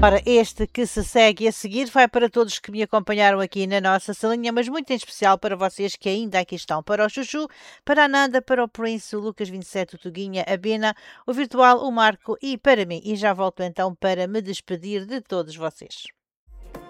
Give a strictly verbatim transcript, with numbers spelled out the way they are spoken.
Ora, este que se segue a seguir vai para todos que me acompanharam aqui na nossa salinha, mas muito em especial para vocês que ainda aqui estão. Para o Chuchu, para a Nanda, para o Prince, o Lucas vinte e sete, o Tuguinha, a Bena, o Virtual, o Marco e para mim. E já volto então para me despedir de todos vocês.